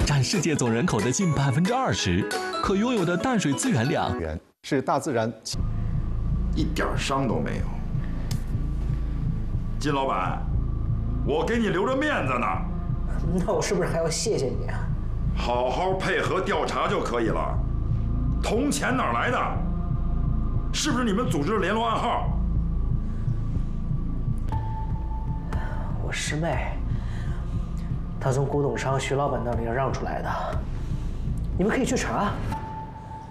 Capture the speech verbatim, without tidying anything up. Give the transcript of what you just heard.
占世界总人口的近百分之二十，可拥有的淡水资源量是大自然， 一点伤都没有。金老板，我给你留着面子呢。 那我是不是还要谢谢你啊？ 好好配合调查就可以了。铜钱哪儿来的？是不是你们组织的联络暗号？ 我师妹，她从古董商徐老板那里让出来的，你们可以去查。